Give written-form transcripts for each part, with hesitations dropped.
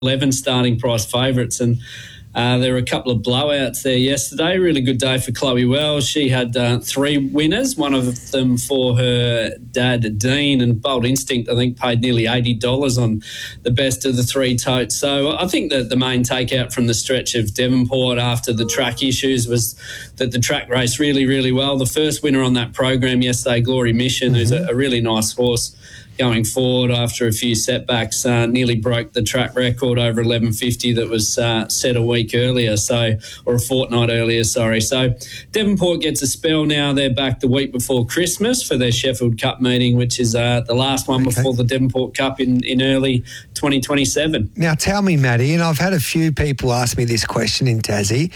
11 starting price favourites, and there were a couple of blowouts there yesterday. Really good day for Chloe Wells. She had 3 winners, one of them for her dad, Dean, and Bold Instinct, I think, paid nearly $80 on the best of the 3 totes. So I think that the main takeout from the stretch of Devonport after the track issues was that the track raced really, really well. The first winner on that program yesterday, Glory Mission, who's a really nice horse going forward after a few setbacks, nearly broke the track record over 11.50 that was set a week earlier, or a fortnight earlier, sorry. So Devonport gets a spell now. They're back the week before Christmas for their Sheffield Cup meeting, which is the last one before the Devonport Cup in early 2027. Now tell me, Matty, and I've had a few people ask me this question in Tassie.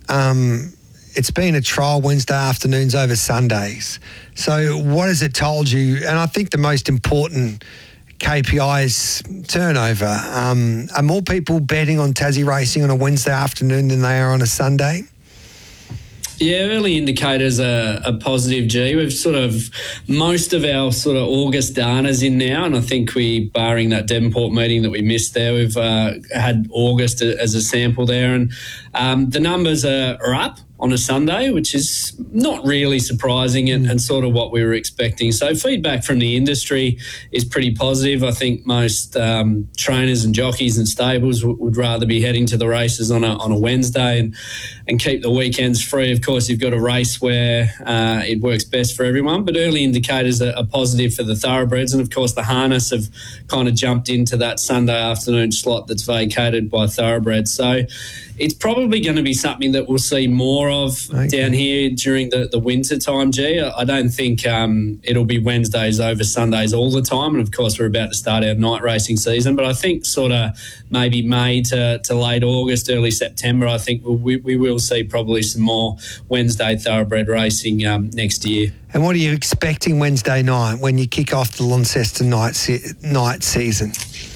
It's been a trial Wednesday afternoons over Sundays. So what has it told you? And I think the most important KPI is turnover. Are more people betting on Tassie racing on a Wednesday afternoon than they are on a Sunday? Yeah, early indicators are positive, G. We've most of our August data's in now, and I think barring that Devonport meeting that we missed there, we've had August as a sample there, and the numbers are up on a Sunday, which is not really surprising and sort of what we were expecting. So feedback from the industry is pretty positive. I think most trainers and jockeys and stables would rather be heading to the races on a Wednesday and keep the weekends free. Of course, you've got a race where it works best for everyone, but early indicators are positive for the thoroughbreds. And, of course, the harness have kind of jumped into that Sunday afternoon slot that's vacated by thoroughbreds. So it's probably going to be something that we'll see more of down here during the winter time, G. I don't think it'll be Wednesdays over Sundays all the time. And, of course, we're about to start our night racing season. But I think sort of maybe May to late August, early September, I think we will see probably some more Wednesday thoroughbred racing next year. And what are you expecting Wednesday night when you kick off the Launceston night season?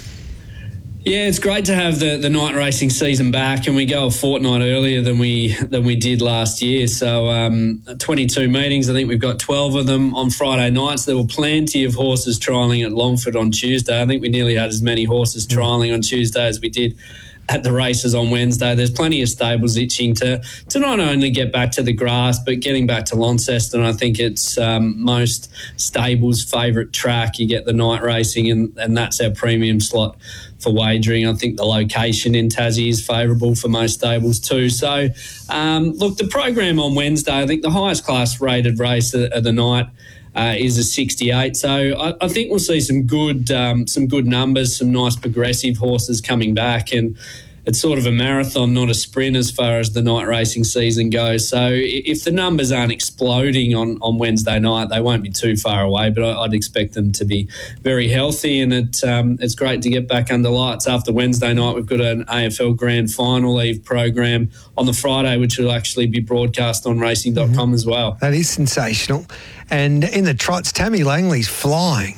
Yeah, it's great to have the night racing season back, and we go a fortnight earlier than we did last year. So 22 meetings, I think we've got 12 of them on Friday nights. There were plenty of horses trialling at Longford on Tuesday. I think we nearly had as many horses trialling on Tuesday as we did at the races on Wednesday. There's plenty of stables itching to not only get back to the grass, but getting back to Launceston. I think it's most stables' favourite track. You get the night racing, and that's our premium slot for wagering. I think the location in Tassie is favourable for most stables too. So, look, the program on Wednesday, I think the highest class rated race of the night is a 68. So I think we'll see some good numbers, some nice progressive horses coming back, and it's sort of a marathon, not a sprint as far as the night racing season goes. So if the numbers aren't exploding on Wednesday night, they won't be too far away, but I'd expect them to be very healthy, and it's great to get back under lights. After Wednesday night, we've got an AFL Grand Final Eve program on the Friday, which will actually be broadcast on racing.com as well. That is sensational. And in the trots, Tammy Langley's flying.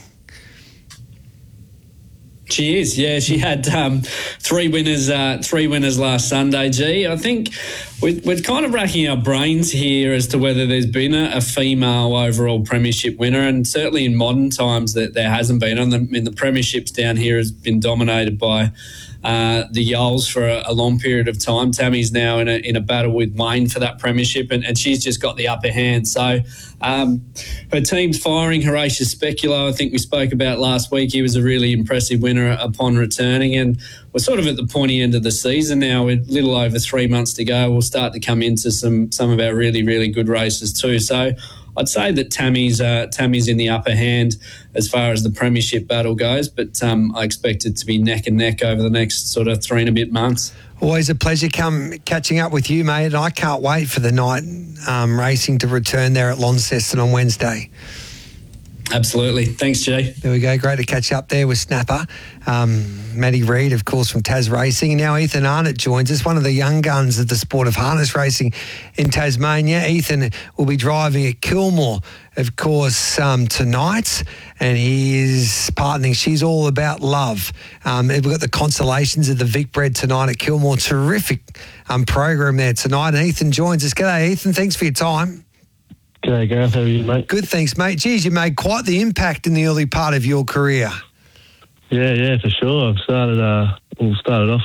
She is, yeah. She had 3 winners last Sunday, G. I think we're kind of racking our brains here as to whether there's been a female overall premiership winner, and certainly in modern times that there hasn't been. The premierships down here has been dominated by the Yoles for a long period of time. Tammy's now in a battle with Wayne for that premiership, and she's just got the upper hand. So her team's firing. Horatius Speculo, I think we spoke about last week. He was a really impressive winner upon returning, and we're sort of at the pointy end of the season now with a little over 3 months to go. We'll start to come into some of our really, really good races too. So I'd say that Tammy's in the upper hand as far as the premiership battle goes, but I expect it to be neck and neck over the next sort of 3 and a bit months. Always a pleasure catching up with you, mate, and I can't wait for the night racing to return there at Launceston on Wednesday. Absolutely. Thanks, Jay. There we go. Great to catch up there with Snapper. Matty Reid, of course, from Tas Racing. And now Ethan Arnott joins us, one of the young guns of the sport of harness racing in Tasmania. Ethan will be driving at Kilmore, of course, tonight. And he is partnering She's All About Love. We've got the Constellations of the Vic Bred tonight at Kilmore. Terrific program there tonight. And Ethan joins us. G'day, Ethan. Thanks for your time. G'day, Gareth. How are you, mate? Good, thanks, mate. Geez, you made quite the impact in the early part of your career. Yeah, for sure. I've started off